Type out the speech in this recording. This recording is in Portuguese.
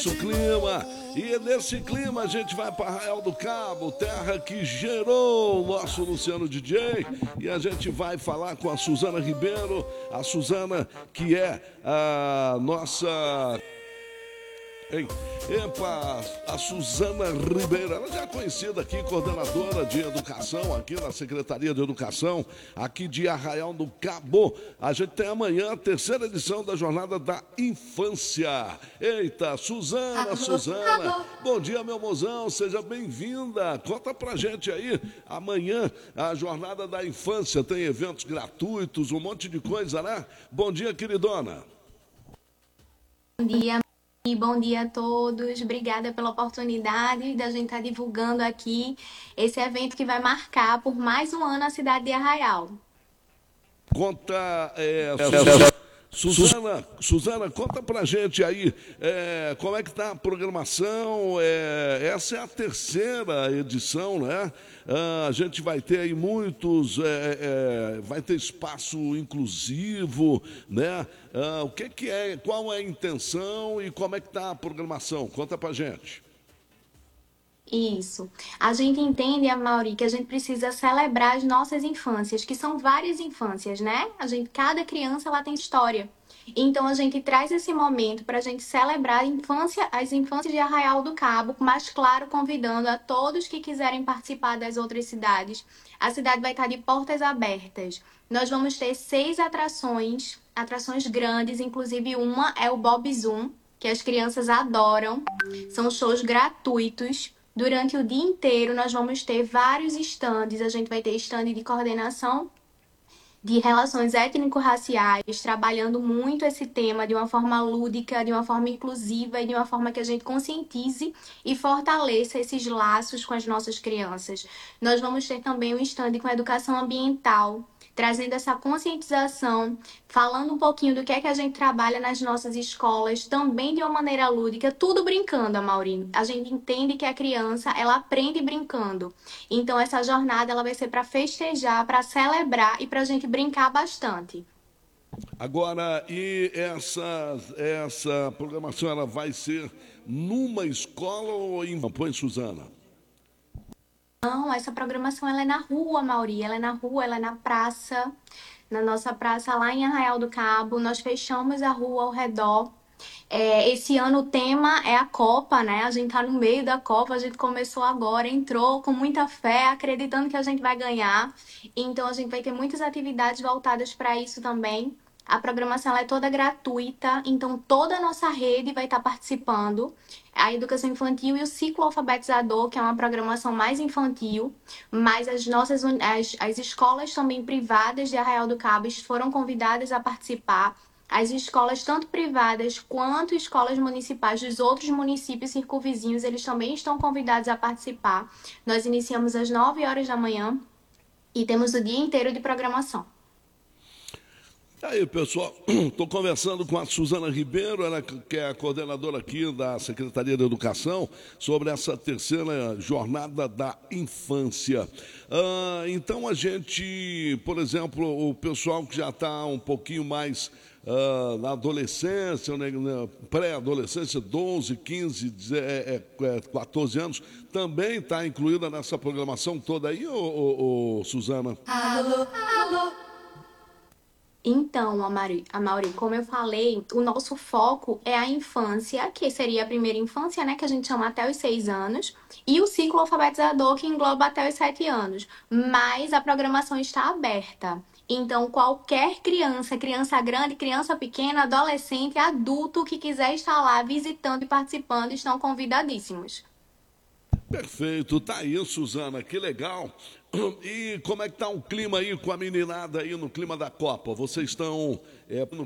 nosso clima. E nesse clima a gente vai para Arraial do Cabo, terra que gerou o nosso Luciano DJ. E a gente vai falar com a Suzana Ribeiro, a Suzana que é a nossa... Epa, a Suzana Ribeiro, ela já é conhecida aqui, coordenadora de educação aqui na Secretaria de Educação, aqui de Arraial do Cabo. A gente tem amanhã a terceira edição da Jornada da Infância. Eita, Suzana, Suzana, bom dia, meu mozão, seja bem-vinda. Conta pra gente aí, amanhã a Jornada da Infância tem eventos gratuitos, um monte de coisa, né? Bom dia, queridona. Bom dia. E bom dia a todos, obrigada pela oportunidade da gente estar divulgando aqui esse evento que vai marcar por mais um ano a cidade de Arraial. Conta, Suzana, conta pra gente aí como é que tá a programação. Essa é a terceira edição, né? A gente vai ter aí muitos, vai ter espaço inclusivo, né? O que é, qual é a intenção e como é que tá a programação? Conta pra gente. Isso. A gente entende, Amaury, que a gente precisa celebrar as nossas infâncias, que são várias infâncias, né? Cada criança ela tem história. Então a gente traz esse momento para a gente celebrar as infâncias de Arraial do Cabo, mas claro, convidando a todos que quiserem participar das outras cidades. A cidade vai estar de portas abertas. Nós vamos ter 6 atrações grandes, inclusive uma é o Bob Zoom, que as crianças adoram. São shows gratuitos. Durante o dia inteiro, nós vamos ter vários estandes. A gente vai ter estande de coordenação de relações étnico-raciais, trabalhando muito esse tema de uma forma lúdica, de uma forma inclusiva e de uma forma que a gente conscientize e fortaleça esses laços com as nossas crianças. Nós vamos ter também um estande com educação ambiental, trazendo essa conscientização, falando um pouquinho do que é que a gente trabalha nas nossas escolas, também de uma maneira lúdica, tudo brincando, Amaury. A gente entende que a criança, ela aprende brincando. Então, essa jornada ela vai ser para festejar, para celebrar e para a gente brincar bastante. Agora, e essa programação, ela vai ser numa escola ou em campo, hein, Suzana? Não, essa programação ela é na rua, Mauri. Ela é na rua, ela é na praça. Na nossa praça lá em Arraial do Cabo. Nós fechamos a rua ao redor. Esse ano o tema é a Copa, né? A gente tá no meio da Copa, a gente começou agora, entrou com muita fé, acreditando que a gente vai ganhar. Então a gente vai ter muitas atividades voltadas para isso também. A programação ela é toda gratuita, então toda a nossa rede vai estar participando. A educação infantil e o ciclo alfabetizador, que é uma programação mais infantil, mas as escolas também privadas de Arraial do Cabo foram convidadas a participar. As escolas, tanto privadas quanto escolas municipais dos outros municípios circunvizinhos, eles também estão convidados a participar. Nós iniciamos às 9 horas da manhã e temos o dia inteiro de programação. Aí, pessoal, estou conversando com a Suzana Ribeiro, ela que é a coordenadora aqui da Secretaria de Educação, sobre essa terceira jornada da infância. Então, a gente, por exemplo, o pessoal que já está um pouquinho mais na adolescência, né, na pré-adolescência, 12, 15, 14 anos, também está incluída nessa programação toda aí, Suzana? Alô, alô. Então, Amaury, como eu falei, o nosso foco é a infância, que seria a primeira infância, né, que a gente chama até os 6 anos, e o ciclo alfabetizador, que engloba até os 7 anos. Mas a programação está aberta. Então, qualquer criança, criança grande, criança pequena, adolescente, adulto que quiser estar lá visitando e participando, estão convidadíssimos. Perfeito, tá aí, Suzana, que legal. E como é que tá o clima aí com a meninada aí no clima da Copa? Vocês estão no